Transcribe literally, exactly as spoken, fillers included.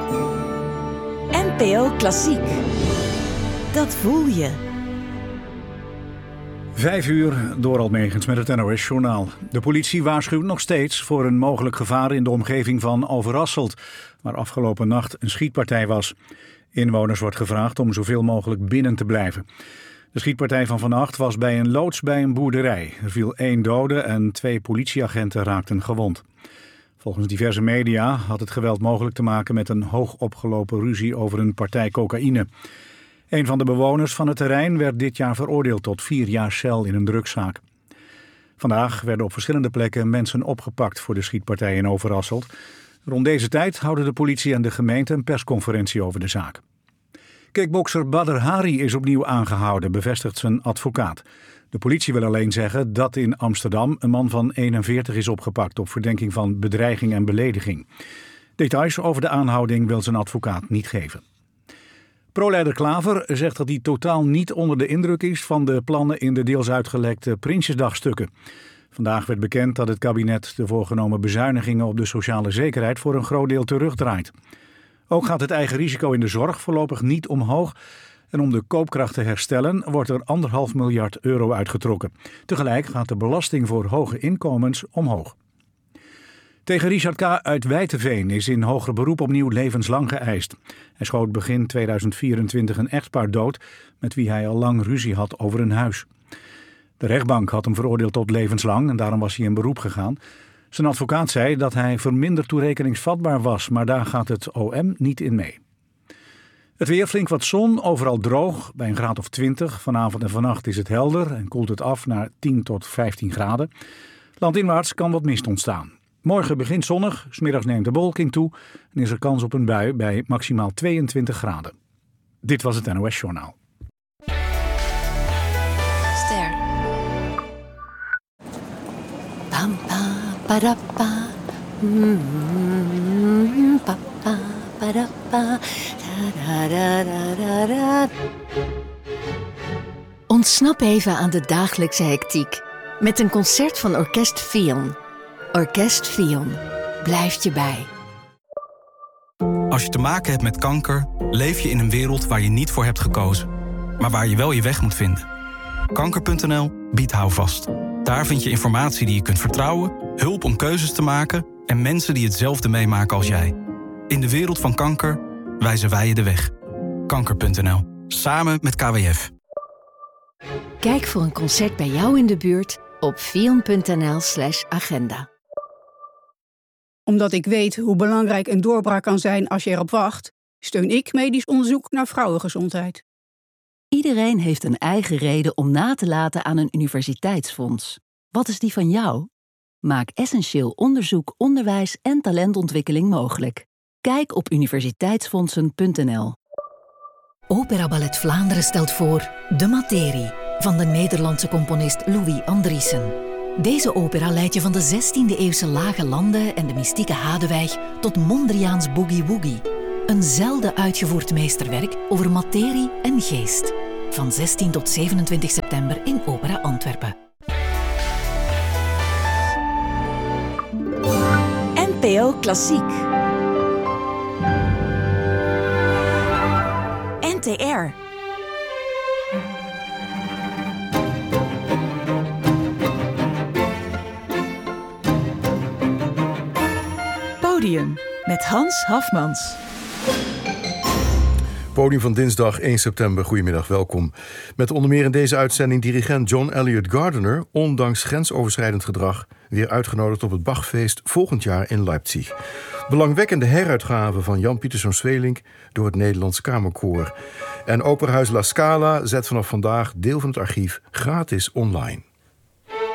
N P O Klassiek. Dat voel je. Vijf uur, door Almegens met het N O S-journaal. De politie waarschuwt nog steeds voor een mogelijk gevaar in de omgeving van Overasselt, waar afgelopen nacht een schietpartij was. Inwoners wordt gevraagd om zoveel mogelijk binnen te blijven. De schietpartij van vannacht was bij een loods bij een boerderij. Er viel één dode en twee politieagenten raakten gewond. Volgens diverse media had het geweld mogelijk te maken met een hoogopgelopen ruzie over een partij cocaïne. Een van de bewoners van het terrein werd dit jaar veroordeeld tot vier jaar cel in een drugszaak. Vandaag werden op verschillende plekken mensen opgepakt voor de schietpartij in Overasselt. Rond deze tijd houden de politie en de gemeente een persconferentie over de zaak. Kickbokser Badr Hari is opnieuw aangehouden, bevestigt zijn advocaat. De politie wil alleen zeggen dat in Amsterdam een man van eenenveertig is opgepakt op verdenking van bedreiging en belediging. Details over de aanhouding wil zijn advocaat niet geven. Pro-leider Klaver zegt dat hij totaal niet onder de indruk is van de plannen in de deels uitgelekte Prinsjesdagstukken. Vandaag werd bekend dat het kabinet de voorgenomen bezuinigingen op de sociale zekerheid voor een groot deel terugdraait. Ook gaat het eigen risico in de zorg voorlopig niet omhoog. En om de koopkracht te herstellen wordt er anderhalf miljard euro uitgetrokken. Tegelijk gaat de belasting voor hoge inkomens omhoog. Tegen Richard K. uit Wijteveen is in hoger beroep opnieuw levenslang geëist. Hij schoot begin tweeduizend vierentwintig een echtpaar dood met wie hij al lang ruzie had over een huis. De rechtbank had hem veroordeeld tot levenslang en daarom was hij in beroep gegaan. Zijn advocaat zei dat hij verminderd toerekeningsvatbaar was, maar daar gaat het O M niet in mee. Het weer, flink wat zon, overal droog, bij een graad of twintig. Vanavond en vannacht is het helder en koelt het af naar tien tot vijftien graden. Landinwaarts kan wat mist ontstaan. Morgen begint zonnig, 's middags neemt de bewolking toe en is er kans op een bui bij maximaal tweeëntwintig graden. Dit was het N O S-journaal. Ster. Pam, pam, padappa. Mm, pa, pa, padappa. Da, da, da, da, da. Ontsnap even aan de dagelijkse hectiek met een concert van Orkest Fion. Orkest Fion blijft je bij. Als je te maken hebt met kanker, leef je in een wereld waar je niet voor hebt gekozen, maar waar je wel je weg moet vinden. Kanker punt n l biedt houvast. Daar vind je informatie die je kunt vertrouwen, hulp om keuzes te maken en mensen die hetzelfde meemaken als jij. In de wereld van kanker wijzen wij je de weg. Kanker punt n l. Samen met K W F. Kijk voor een concert bij jou in de buurt op fion punt n l slash agenda. Omdat ik weet hoe belangrijk een doorbraak kan zijn als je erop wacht, steun ik medisch onderzoek naar vrouwengezondheid. Iedereen heeft een eigen reden om na te laten aan een universiteitsfonds. Wat is die van jou? Maak essentieel onderzoek, onderwijs en talentontwikkeling mogelijk. Kijk op universiteitsfondsen punt n l. Opera Ballet Vlaanderen stelt voor De Materie van de Nederlandse componist Louis Andriessen. Deze opera leidt je van de zestiende-eeuwse lage landen en de mystieke Hadewijk tot Mondriaans Boogie Woogie. Een zelden uitgevoerd meesterwerk over materie en geest. Van zestien tot zevenentwintig september in Opera Antwerpen. N P O Klassiek. N T R. Podium met Hans Hafmans. Podium van dinsdag één september. Goedemiddag, welkom. Met onder meer in deze uitzending dirigent John Elliott Gardiner, ondanks grensoverschrijdend gedrag, weer uitgenodigd op het Bachfeest volgend jaar in Leipzig. Belangwekkende heruitgave van Jan Pieterszoon Sweelinck door het Nederlands Kamerkoor. En Operahuis La Scala zet vanaf vandaag deel van het archief gratis online.